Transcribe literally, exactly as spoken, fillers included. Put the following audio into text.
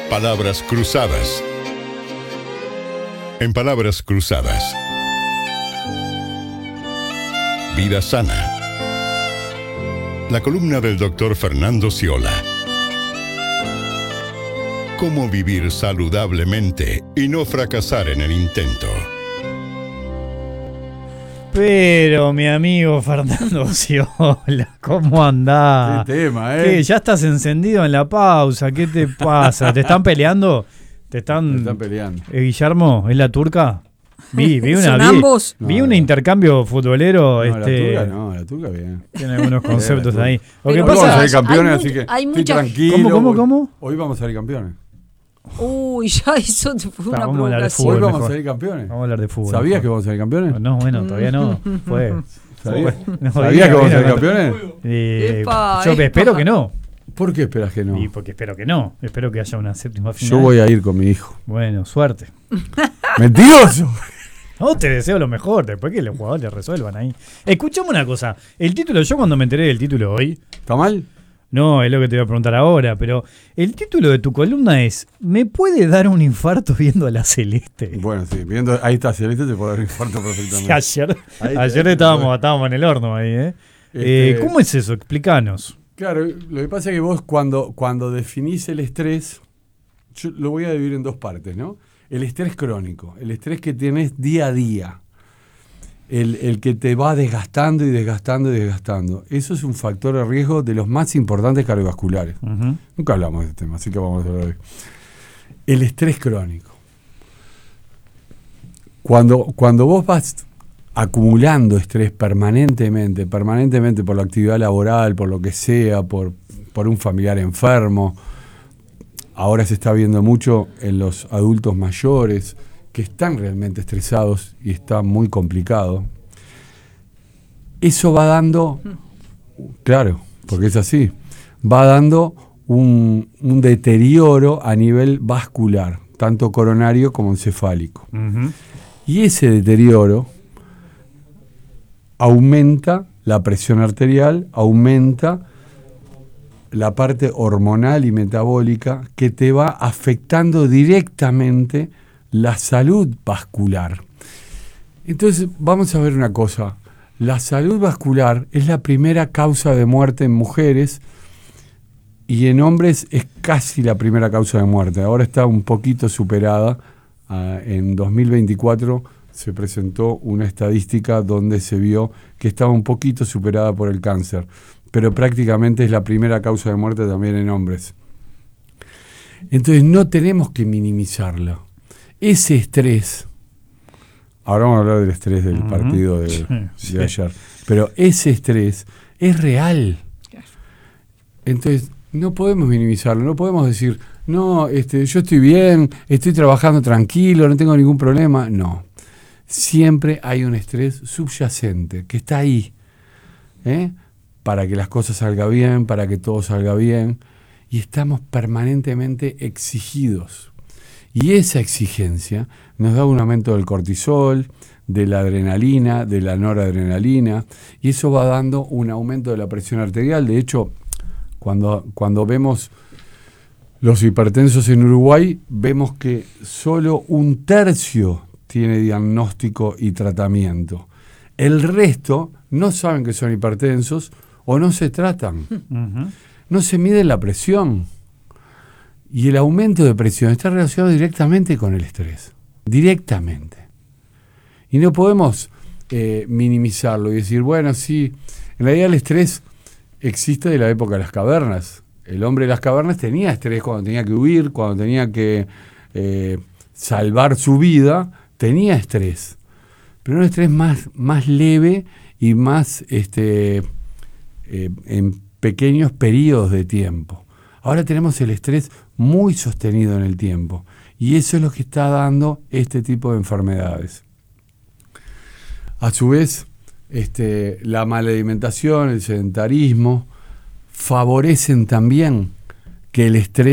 Palabras cruzadas. En Palabras cruzadas. Vida sana. La columna del doctor Fernando Sciola. Cómo vivir saludablemente y no fracasar en el intento. Pero, mi amigo Fernando Sciola, ¿cómo andás? Qué tema, ¿eh? ¿Qué? ¿Ya estás encendido en la pausa? ¿Qué te pasa? ¿Te están peleando? ¿Te están, Me están peleando. Eh, Guillermo, ¿es la turca? Vi, vi una, ¿Son vi, ambos? vi No, un no. intercambio futbolero. No, este, la turca no, la turca bien. Tiene algunos conceptos la ahí. Lo que Pero Hoy pasa, vamos a salir hay campeones, mu- así que hay estoy mucha- tranquilo. ¿Cómo, cómo, Hoy- cómo? Hoy vamos a salir campeones. Uy, ya eso fue Claro, una vamos a hablar de provocación. fútbol Hoy vamos mejor. a salir campeones. Vamos a hablar de fútbol. ¿Sabías mejor. que vamos a salir campeones? No, bueno, todavía no. Fue. ¿Sabías? No, ¿Sabías diga, que vamos a diga, salir campeones? Eh, Epa, yo epa. espero que no. ¿Por qué esperas que no? Y porque espero que no. Espero que haya una séptima final. Yo voy a ir con mi hijo. Bueno, suerte. ¡Mentiroso! No, te deseo lo mejor, después que los jugadores le resuelvan ahí. Escuchame una cosa, el título, yo cuando me enteré del título hoy, ¿Está mal? no, es lo que te voy a preguntar ahora, pero el título de tu columna es, ¿me puede dar un infarto viendo a la Celeste? Bueno, sí, viendo, ahí está, Celeste te puede dar un infarto Sí, perfectamente. ayer Ahí te- ayer estábamos, estábamos en el horno ahí, ¿eh? Este- Eh, ¿Cómo es eso? Explícanos. Claro, lo que pasa es que vos cuando, cuando definís el estrés, yo lo voy a dividir en dos partes, ¿no? El estrés crónico, el estrés que tenés día a día, el, el que te va desgastando y desgastando y desgastando. Eso es un factor de riesgo de los más importantes cardiovasculares. Ujú. Nunca hablamos de este tema, así que vamos a hablar hoy. El estrés crónico. Cuando, cuando vos vas acumulando estrés permanentemente, permanentemente por la actividad laboral, por lo que sea, por, por un familiar enfermo, ahora se está viendo mucho en los adultos mayores que están realmente estresados y está muy complicado. Eso va dando, claro, porque es así, va dando un, un deterioro a nivel vascular, tanto coronario como encefálico. Ujú. Y ese deterioro aumenta la presión arterial, aumenta la parte hormonal y metabólica que te va afectando directamente la salud vascular. Entonces, vamos a ver una cosa. La salud vascular es la primera causa de muerte en mujeres y en hombres es casi la primera causa de muerte. Ahora está un poquito superada. Uh, en dos mil veinticuatro se presentó una estadística donde se vio que estaba un poquito superada por el cáncer, pero prácticamente es la primera causa de muerte también en hombres. Entonces no tenemos que minimizarlo. Ese estrés, ahora vamos a hablar del estrés del Ujú. partido de, Sí, de sí. ayer, pero ese estrés es real. Entonces no podemos minimizarlo, no podemos decir, no, este, yo estoy bien, estoy trabajando tranquilo, no tengo ningún problema. No, siempre hay un estrés subyacente que está ahí, ¿eh? Para que las cosas salgan bien, para que todo salga bien, y estamos permanentemente exigidos. Y esa exigencia nos da un aumento del cortisol, de la adrenalina, de la noradrenalina, y eso va dando un aumento de la presión arterial. De hecho, cuando, cuando vemos los hipertensos en Uruguay, vemos que solo un tercio tiene diagnóstico y tratamiento. El resto no saben que son hipertensos o no se tratan. Ujú. No se mide la presión. Y el aumento de presión está relacionado directamente con el estrés. Directamente. Y no podemos eh, minimizarlo y decir, bueno, sí, en realidad el estrés existe de la época de las cavernas. El hombre de las cavernas tenía estrés cuando tenía que huir, cuando tenía que eh, salvar su vida, tenía estrés. Pero un estrés más, más leve y más este, eh, en pequeños periodos de tiempo. Ahora tenemos el estrés muy sostenido en el tiempo y eso es lo que está dando este tipo de enfermedades. A su vez, este, la mala alimentación, el sedentarismo, favorecen también que el estrés